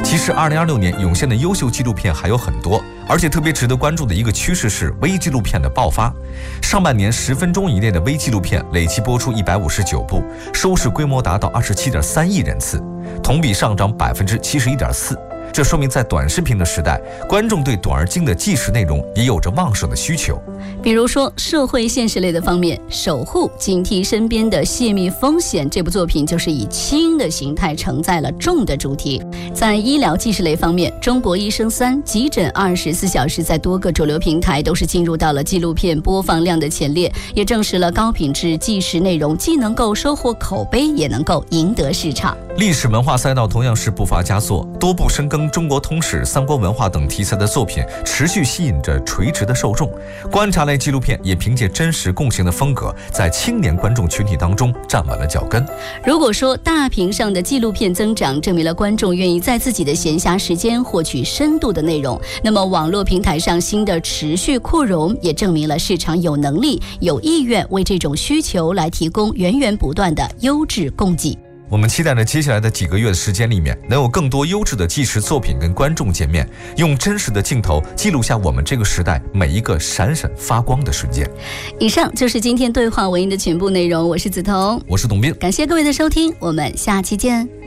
其实2026年涌现的优秀纪录片还有很多，而且特别值得关注的一个趋势是微纪录片的爆发。上半年10分钟以内的微纪录片累计播出159部，收视规模达到27.3亿人次，同比上涨71.4%。这说明在短视频的时代，观众对短而精的纪实内容也有着旺盛的需求。 比如说社会现实类的方面，守护警惕身边的泄密风险这部作品就是以轻的形态承载了重的主题。在医疗纪实类方面，中国医生3急诊24小时在多个主流平台都是进入到了纪录片播放量的前列，也证实了高品质纪实内容既能够收获口碑，也能够赢得市场。 历史文化赛道同样是步伐加速，多部深耕中国通史、三国文化等题材的作品持续吸引着垂直的受众。观察类纪录片也凭借真实共情的风格，在青年观众群体当中站稳了脚跟。 如果说大屏上的纪录片增长证明了观众愿意在自己的闲暇时间获取深度的内容，那么网络平台上新的持续扩容也证明了市场有能力、有意愿为这种需求来提供源源不断的优质供给。 我们期待着接下来的几个月的时间里面，能有更多优质的纪实作品跟观众见面，用真实的镜头记录下我们这个时代每一个闪闪发光的瞬间。 以上就是今天对话文艺的全部内容，我是梓潼， 我是董斌， 感谢各位的收听，我们下期见。